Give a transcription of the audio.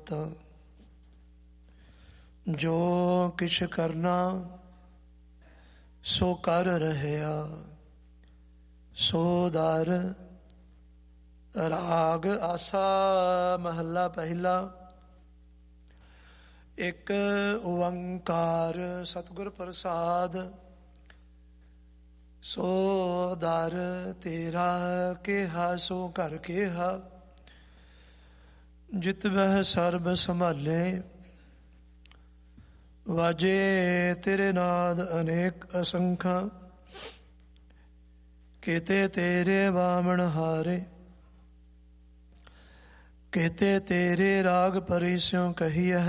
ਕੀਤਾ। ਜੋ ਕਿਛ ਕਰਨਾ ਸੋ ਕਰ ਰਹਿਆ, ਸੋ ਦਰ। ਰਾਗ ਆਸਾ ਮਹੱਲਾ ਪਹਿਲਾ। ਇੱਕ ਓੰਕਾਰ ਸਤਿਗੁਰ ਪ੍ਰਸਾਦ, ਸੋ ਦਰ ਤੇਰਾ ਕਿਹਾ ਸੋ ਘਰ ਕਿਹਾ। ਜਿਤ ਵਹਿ ਸਰਬ ਸੰਭਾਲੇ, ਵਾਜੇ ਤੇਰੇ ਨਾਦ ਅਨੇਕ ਅਸੰਖਾ। ਕੀਤੇ ਤੇਰੇ ਬਾਮਣ ਹਾਰੇ, ਕੀਤੇ ਤੇਰੇ ਰਾਗ ਪਰੀ ਸਿਉ ਕਹੀਐ।